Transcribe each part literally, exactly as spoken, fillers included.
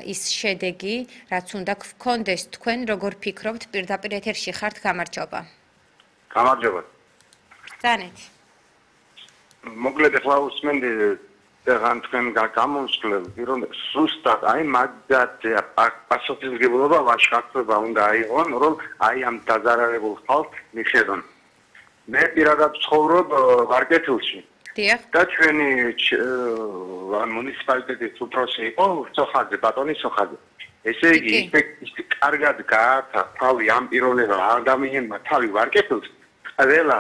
ის შედეგი, რაც უნდა გქონდეს თქვენ, როგორ ფიქრობთ, პირდაპირ ეთერში ხართ, გამარჯობა. გამარჯობა. Ძანეთ. მოკლედ ახლა უსმენდი რან თქვენ გამოსვლები, რომ სუსტად აი მაგდაცია პასუხისმგებლობა ვაშკარება უნდა აიღონ, რომ აი ამ დაზარალებულ ხალხს მიხედონ. მე პირადად ცხოვრობ ვარკეთილში. დიახ. და ჩვენი მუნიციპალიტეტის უფროსი იყო სოხაძე, ბატონი სოხაძე. ესე იგი, ის კარგად გაართა თავი ამ პიროვნება ადამიანმა თავი ვარკეთილს, ყველა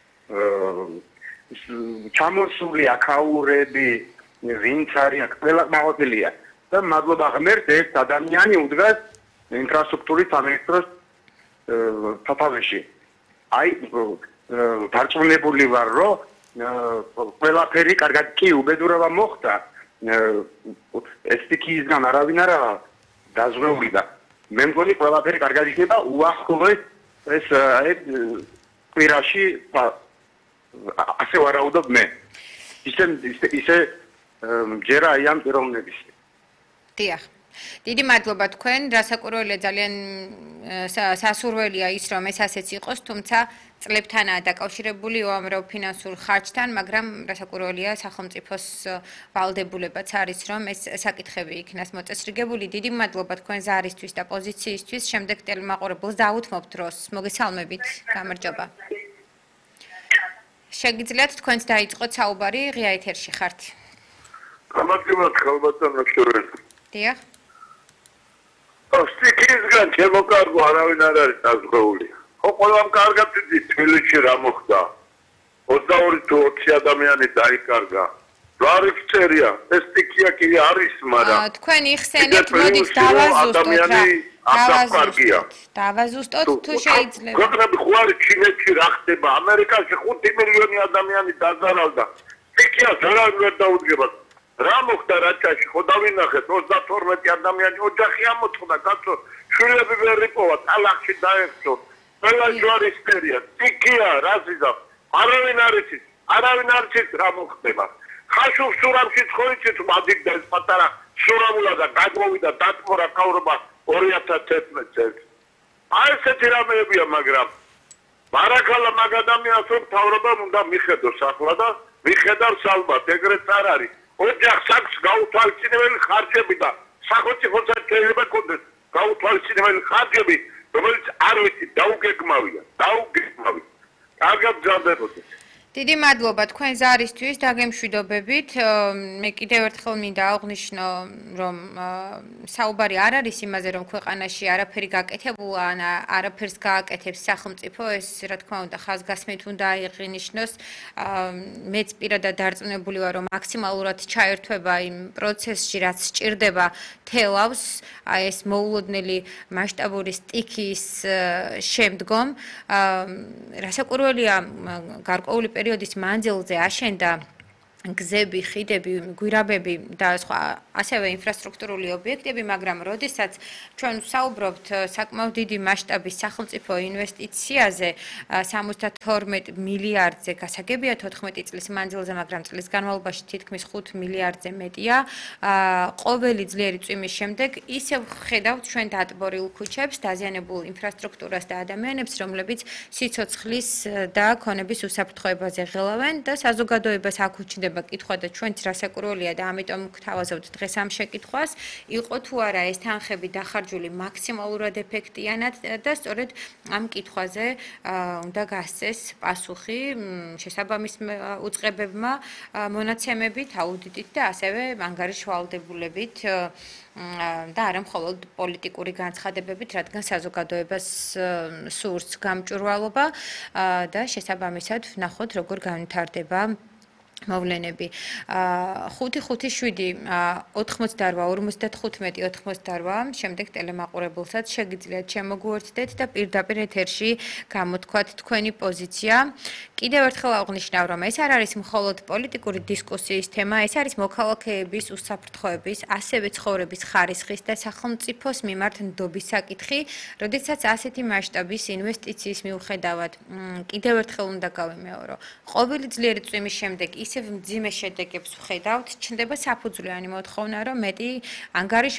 ჩამოსული აქაურები, ვინც არის, ყველა მაყოფილია. და მადლობა ღმერთს, ეს ადამიანი უდგას ინფრასტრუქტურის სამინისტროს სათავეში. აი, დარწმუნებული ვარ, რომ ყველაფერი კარგად კი უბედურება მოხდა. ესტიქიისგან არავინ არა დაზღვეულდა. მე მგონი ყველაფერი კარგად იქნება უახლოეს ეს აი კვირაში ასე ვარაუდობ მე. ისე ისე ჯერა აი ამ პიროვნების. დიახ. დიდი მადლობა თქვენ, რასაკვირველია ძალიან სასურველია ის რომ ეს ასეც იყოს, თუმცა წლებთანაა დაკავშირებული უამრავ ფინანსურ ხარჯთან, მაგრამ რასაკვირველია სახელმწიფოს ვალდებულებაც არის რომ ეს საკითხები იქნას მოწესრიგებული. დიდი მადლობა თქვენ ზარისთვის და პოზიციისთვის. შემდეგ ტელემაყურებელს დაუთმობ დროს. მოგესალმებით. გამარჯობა. შეგიძლიათ თქვენც დაიწყოთ საუბარი, ღია ეთერში ხართ. გამარჯობა, ხალბატონო შორეს. დიახ. სტიქისგან შემოკარგო არავინ არ არის დაზღვეული. ხო ყველამ კარგად იცით თბილისში რა მოხდა. ოცდაორი თუ ოცი ადამიანი დაიკარგა. რა ფწერია? ეს სტიქია კი არის, მაგრამ თქვენ იხსენებთ, მოდით დავაზუსტოთ რა. დავაზუსტოთ. დავაზუსტოთ თუ შეიძლება. ქვეყნები ხო არის ჩინეთში რა ხდება? ამერიკაში ხუთი მილიონი ადამიანი დაზარალდა. სტიქია ზარალ ვერ დაუდგება. რა მოხდა რაჭაში? ხო დავინახეთ ოცდათორმეტი ადამიანი ოჯახი ამოწყდა, კაცო, შვილები ვერ იპოვა, ტალახში დაეცო. ყველა ჯვარი სტერია. სტიქია რაზიზა? არავინ არ იცის. არავინ არ იცის რა მოხდება. ხაშუხ სურამში ცხოვრით მადიდდა ეს პატარა სურამულა და გადმოვიდა დათმორა კავრობა ორი ათას თერთმეტ წელს. აი ესეთი რამეებია, მაგრამ მარაკალა მაგ ადამიანს რომ თავრობამ უნდა მიხედოს ახლა და მიხედავს ალბათ, ეგრეც არ არის. ოჯახს აქვს გაუთვალისწინებელი ხარჯები და სახელმწიფოსაც შეიძლება კონდეს გაუთვალისწინებელი ხარჯები, რომელიც არ ვიცი, დაუგეგმავია, დაუგეგმავია. კარგად გზადდებოდეთ. დიდი მადლობა თქვენ ზარისთვის დაგემშვიდობებით. მე კიდევ ერთხელ მინდა აღვნიშნო, რომ საუბარი არ არის იმაზე, რომ ქვეყანაში არაფერი გაკეთებულა, ან არაფერს გააკეთებს სახელმწიფო, ეს რა თქმა უნდა ხაზგასმით უნდა აღინიშნოს. მეც პირადად დარწმუნებული ვარ, რომ მაქსიმალურად ჩაერთვება იმ პროცესში, რაც სჭირდება თელავს, აი ეს მოულოდნელი მასშტაბური სტიქიის შემდგომ. რასაკვირველია გარკვეული პერიოდის მანძილზე აშენდა გზები, ხიდები, გვირაბები და სხვა ასევე ინფრასტრუქტურული ობიექტები, მაგრამ როდესაც ჩვენ ვსაუბრობთ საკმაოდ დიდი მასშტაბის სახელმწიფო ინვესტიციაზე, სამოცდათორმეტ მილიარდზე, გასაგებია თოთხმეტი წლის მანძილზე, მაგრამ წლის განმავლობაში თითქმის ხუთ მილიარდზე მეტია. ყოველი ძლიერი წვიმის შემდეგ ისევ ხედავთ ჩვენ დატბორილ ქუჩებს, დაზიანებულ ინფრასტრუქტურას და ადამიანებს, რომლებიც სიცოცხლის და ქონების უსაფრთხოებაზე ღელავენ და საზოგადოებას აქუჩნდება კითხვა და ჩვენც რასაკვირველია და ამიტომ გთავაზობთ დღეს ამ შეკითხვას, იყო თუ არა ეს თანხები დახარჯული მაქსიმალურად ეფექტიანად და სწორედ ამ კითხვაზე უნდა გასცეს პასუხი შესაბამის უწყებებმა მონაცემებით, აუდიტით და ასევე ანგარიშვალდებულებით და არა მხოლოდ პოლიტიკური განცხადებებით, რადგან საზოგადოებას სურს გამჭვირვალობა და შესაბამისად ვნახოთ როგორ განვითარდება მოვლენები. ხუთი ხუთი შვიდი ოთხმოცდაორვა ორმოცდათხუთმეტი ოთხმოცდაორვა შემდეგ ტელემაყურებელსაც შეგიძლიათ შემოგვიერთდეთ და პირდაპირ ეთერში გამოთქვათ თქვენი პოზიცია. კიდევ ერთხელ აღვნიშნავ, რომ ეს არ არის მხოლოდ პოლიტიკური დისკუსიის თემა, ეს არის მოქალაქეების უსაფრთხოების, ასევე ცხოვრების ხარისხის და სახელმწიფოს მიმართ ნდობის საკითხი, როდესაც ასეთი მასშტაბის ინვესტიციის მიუხედავად კიდევ ერთხელ უნდა გავიმეორო. ყოველი ძლიერი წვიმის შემდეგ ისევ მძიმე შედეგებს ვხედავთ, ჩნდება საფუძვლიანი მოთხოვნა, რომ მეტი ანგარიში